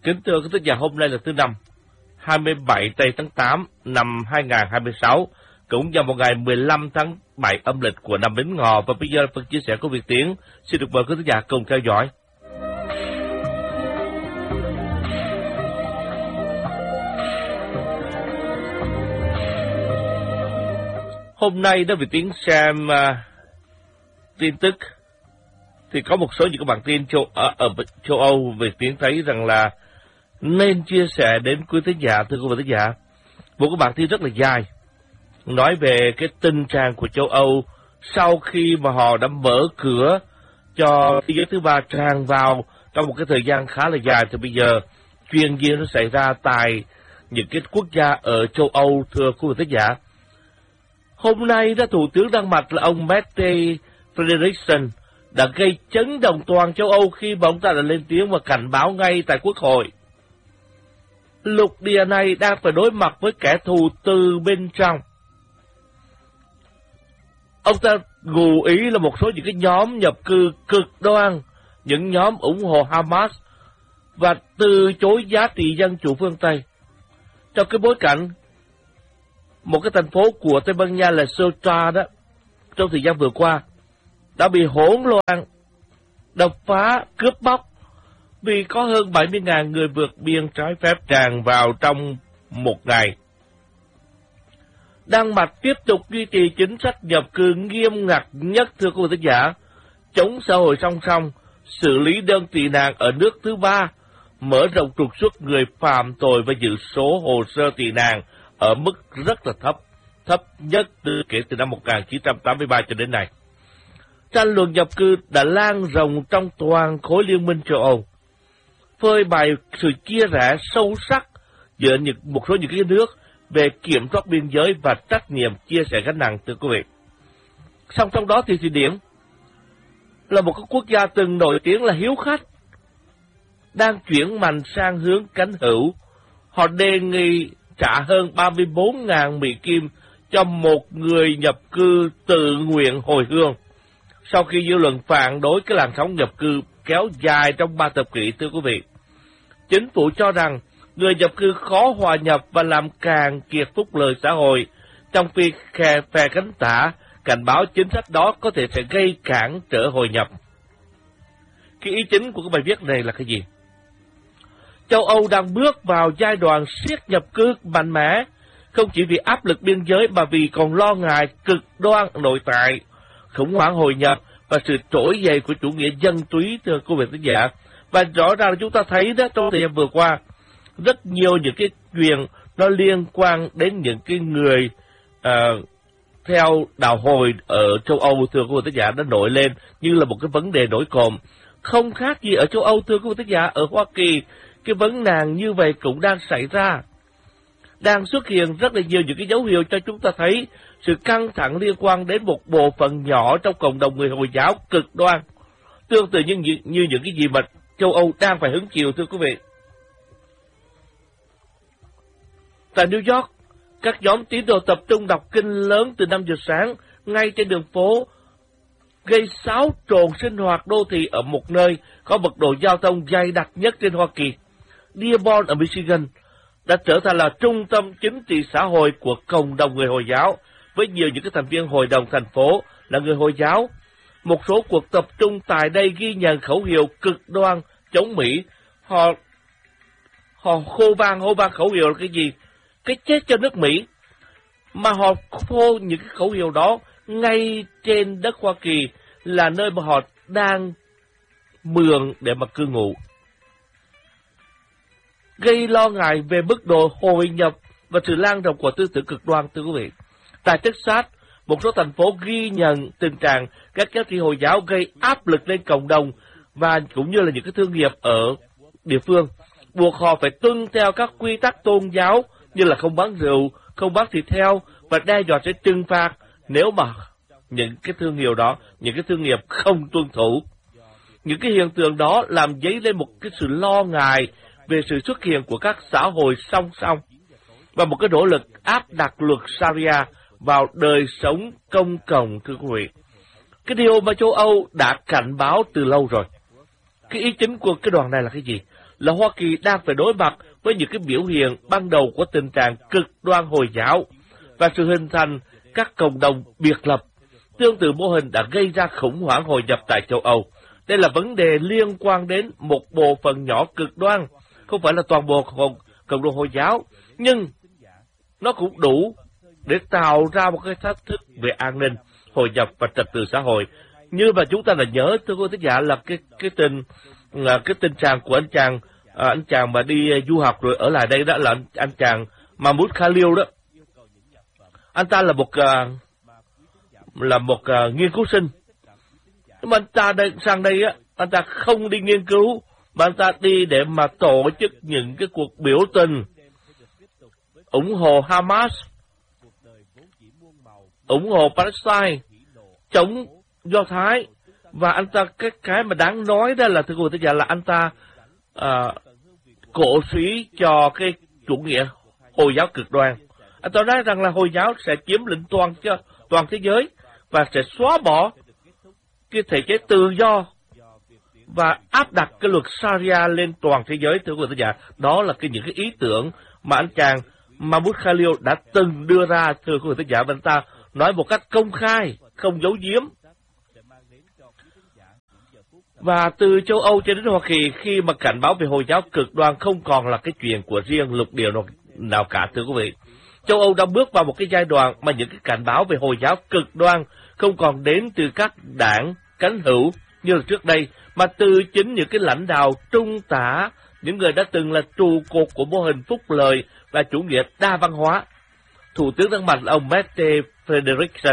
Kính thưa quý thính giả, hôm nay là thứ Năm, 27 tây tháng 8 năm 2026, cũng vào một ngày 15 tháng 7 âm lịch của năm Bính Ngọ. Và bây giờ là phần chia sẻ của Việt Tiến. Xin được mời quý thính giả cùng theo dõi. Hôm nay đó Việt Tiến xem tin tức thì có một số những cái bản tin ở châu Âu. Việt Tiến thấy rằng là nên chia sẻ đến quý thính giả. Thưa quý vị thính giả, một cái bản tin rất là dài nói về cái tình trạng của châu Âu sau khi mà họ đã mở cửa cho thế giới thứ ba tràn vào trong một cái thời gian khá là dài. Thì bây giờ chuyện gì nó xảy ra tại những cái quốc gia ở châu Âu, thưa quý vị thính giả? Hôm nay đó, Thủ tướng Đan Mạch là ông Mette Frederiksen đã gây chấn động toàn châu Âu khi mà ông ta đã lên tiếng và cảnh báo ngay tại Quốc hội. Lục địa này đang phải đối mặt với kẻ thù từ bên trong. Ông ta gợi ý là một số những cái nhóm nhập cư cực đoan, những nhóm ủng hộ Hamas và từ chối giá trị dân chủ phương Tây. Trong cái bối cảnh một cái thành phố của Tây Ban Nha là Ceuta đó, trong thời gian vừa qua đã bị hỗn loạn, đập phá, cướp bóc vì có hơn 70.000 người vượt biên trái phép tràn vào trong một ngày. Đan Mạch tiếp tục duy trì chính sách nhập cư nghiêm ngặt nhất, thưa quý vị thính giả, chống xã hội song song, xử lý đơn tị nạn ở nước thứ ba, mở rộng trục xuất người phạm tội và giữ số hồ sơ tị nạn ở mức rất là thấp nhất kể từ năm 1983 cho đến nay. Tranh luận nhập cư đã lan rộng trong toàn khối Liên minh châu Âu, phơi bày sự chia rẽ sâu sắc giữa một số những cái nước về kiểm soát biên giới và trách nhiệm chia sẻ gánh nặng, thưa quý vị. Song trong đó thì Thụy Điển là một quốc gia từng nổi tiếng là hiếu khách, đang chuyển mạnh sang hướng cánh hữu. Họ đề nghị trả hơn 34.000 Mỹ Kim cho một người nhập cư tự nguyện hồi hương, sau khi dư luận phản đối cái làn sóng nhập cư kéo dài trong 3 thập kỷ, thưa quý vị. Chính phủ cho rằng người nhập cư khó hòa nhập và làm càng kiệt phúc lợi xã hội, trong khi phe cánh tả cảnh báo chính sách đó có thể sẽ gây cản trở hội nhập. Cái ý chính của cái bài viết này là cái gì? Châu Âu đang bước vào giai đoạn siết nhập cư mạnh mẽ, không chỉ vì áp lực biên giới mà vì còn lo ngại cực đoan nội tại, khủng hoảng hội nhập và sự trỗi dậy của chủ nghĩa dân túy, thưa quý vị thính giả. Và rõ ràng là chúng ta thấy đó, trong thời gian vừa qua, rất nhiều những cái chuyện nó liên quan đến những cái người theo đạo hồi ở châu Âu, thưa quý vị thính giả, đã nổi lên như là một cái vấn đề nổi cộm. Không khác gì ở châu Âu, thưa quý vị thính giả. Ở Hoa Kỳ, cái vấn nạn như vậy cũng đang xảy ra. Đang xuất hiện rất là nhiều những cái dấu hiệu cho chúng ta thấy sự căng thẳng liên quan đến một bộ phận nhỏ trong cộng đồng người Hồi giáo cực đoan, tương tự như những cái gì mà châu Âu đang phải hứng chịu, thưa quý vị. Tại New York, các nhóm tín đồ tập trung đọc kinh lớn từ 5 giờ sáng ngay trên đường phố, gây xáo trộn sinh hoạt đô thị ở một nơi có mật độ giao thông dày đặc nhất trên Hoa Kỳ. Dearborn ở Michigan đã trở thành là trung tâm chính trị xã hội của cộng đồng người Hồi giáo, với nhiều những cái thành viên hội đồng thành phố là người Hồi giáo. Một số cuộc tập trung tại đây ghi nhận khẩu hiệu cực đoan chống Mỹ. Họ hô vang khẩu hiệu là cái gì? Cái chết cho nước Mỹ. Mà họ hô những cái khẩu hiệu đó ngay trên đất Hoa Kỳ, là nơi mà họ đang mượn để mà cư ngụ, gây lo ngại về mức độ hội nhập và sự lan rộng của tư tưởng cực đoan, thưa quý vị. Tại Texas, một số thành phố ghi nhận tình trạng các giáo sĩ Hồi giáo gây áp lực lên cộng đồng và cũng như là những cái thương nghiệp ở địa phương, buộc họ phải tuân theo các quy tắc tôn giáo như là không bán rượu, không bán thịt heo và đe dọa sẽ trừng phạt nếu mà những cái thương hiệu đó, những cái thương nghiệp không tuân thủ. Những cái hiện tượng đó làm dấy lên một cái sự lo ngại về sự xuất hiện của các xã hội song song và một cái nỗ lực áp đặt luật Sharia vào đời sống công cộng, thưa quý vị. Cái điều mà châu Âu đã cảnh báo từ lâu rồi. Cái ý chính của cái đoàn này là cái gì? là Hoa Kỳ đang phải đối mặt với những cái biểu hiện ban đầu của tình trạng cực đoan Hồi giáo và sự hình thành các cộng đồng biệt lập. Tương tự mô hình đã gây ra khủng hoảng hội nhập tại châu Âu. Đây là vấn đề liên quan đến một bộ phận nhỏ cực đoan, không phải là toàn bộ cộng đồng Hồi giáo, nhưng nó cũng đủ để tạo ra một cái thách thức về an ninh, hội nhập và trật tự xã hội. Như mà chúng ta đã nhớ, thưa quý thính giả, là cái tình trạng của anh chàng mà đi du học rồi ở lại đây đó là anh chàng Mahmoud Khalil đó. Anh ta là một nghiên cứu sinh. Nhưng mà anh ta sang đây á, anh ta không đi nghiên cứu, mà anh ta đi để mà tổ chức những cái cuộc biểu tình ủng hộ Hamas, ủng hộ Palestine, chống Do Thái. Và anh ta cái mà đáng nói đó là, thưa quý vị, là anh ta cổ suý cho cái chủ nghĩa Hồi giáo cực đoan. Anh ta nói rằng là Hồi giáo sẽ chiếm lĩnh toàn thế giới và sẽ xóa bỏ cái thể chế tự do và áp đặt cái luật Sharia lên toàn thế giới. Thưa quý vị, đó là những cái ý tưởng mà anh chàng Mahmoud Khalil đã từng đưa ra, thưa quý vị, và anh ta nói một cách công khai, không giấu giếm. Và từ châu Âu cho đến Hoa Kỳ, khi mà cảnh báo về Hồi giáo cực đoan không còn là cái chuyện của riêng lục địa nào cả, thưa quý vị. Châu Âu đang bước vào một cái giai đoạn mà những cái cảnh báo về Hồi giáo cực đoan không còn đến từ các đảng cánh hữu như là trước đây, mà từ chính những cái lãnh đạo trung tả, những người đã từng là trụ cột của mô hình phúc lợi và chủ nghĩa đa văn hóa. Thủ tướng Đan Mạch là ông Mette Frederiksen